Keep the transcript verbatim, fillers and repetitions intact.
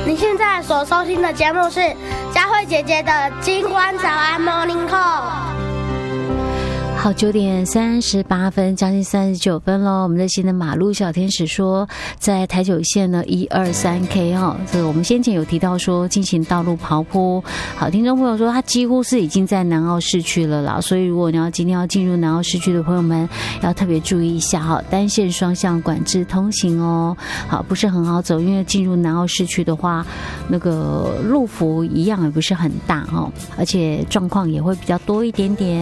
你现在所收听的节目是佳慧姐姐的金光早安 Morning Call。 好，九点三十八分，将近三十九分喽。我们热心的马路小天使说，在台九线呢一二三 K 哈，这个我们先前有提到说进行道路刨坡。好，听众朋友说他几乎是已经在南澳市区了啦，所以如果你要今天要进入南澳市区的朋友们，要特别注意一下哈，单线双向管制通行哦。好，不是很好走，因为进入南澳市区的话，那个路幅一样也不是很大哈，而且状况也会比较多一点点。